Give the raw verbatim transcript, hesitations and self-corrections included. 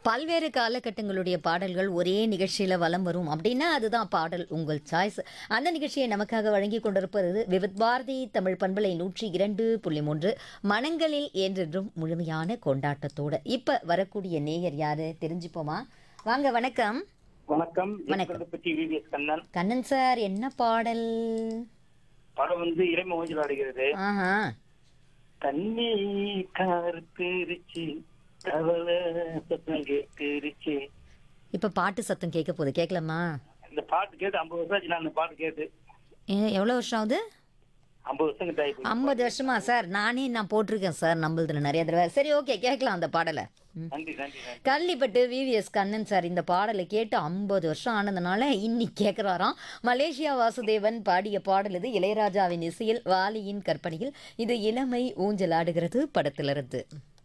பல்வேறு காலகட்டங்களுடைய பாடல்கள் ஒரே நிகழ்ச்சியில வலம் வரும் அப்படின்னா அதுதான் பாடல் உங்கள் சாய்ஸ். அந்த நிகழ்ச்சியை நமக்காக வழங்கி கொண்டிருப்பது விவித் பாரதி தமிழ் பண்பலை நூற்றி இரண்டு புள்ளி மூன்று மனங்களில் என்றென்றும் முழுமையான கொண்டாட்டத்தோட. இப்ப வரக்கூடிய நேயர் யாரு தெரிஞ்சுப்போமா? வாங்க, வணக்கம். வணக்கம். வணக்கம். பற்றி விவிஎஸ் கண்ணன். கண்ணன் சார், என்ன பாடல்? படம் வந்து இறைமை ஊஞ்சல் ஆடுகிறது. ஆஹா, தண்ணி கருத்திருச்சு தவள சத்தம் கேட்டுருச்சு. இப்ப பாட்டு சத்தம் கேட்க போகுது, கேட்கலாமா? இந்த பாட்டு கேட்டு ஐம்பது வருஷம் ஆச்சு. நான் அந்த பாட்டு கேட்டு எ- எவ்வளவு வருஷம் ஆகுது? ஐம்பது வருஷம் கிட்ட ஆயிப்போச்சு. ஐம்பது வருஷமா சார்? நானே நான் போட்டிருக்கேன் சார் நம்மளதுல நிறைய தடவை. சரி, ஓகே, கேட்கலாம் அந்த பாடலை. ம். நன்றி நன்றி நன்றி. கள்ளிப்பட்டு விவிஎஸ் கண்ணன் சார் இந்த பாடலை கேட்டு ஐம்பது வருஷம் ஆனதுனால இன்னைக்கு கேட்குறாராம். மலேசியா வாசுதேவன் பாடிய பாடல் இது. இளையராஜாவின் இசையில் வாலியின் கற்பனையில் இது இளமை ஊஞ்சல் ஆடுகிறது படத்திலிருந்து.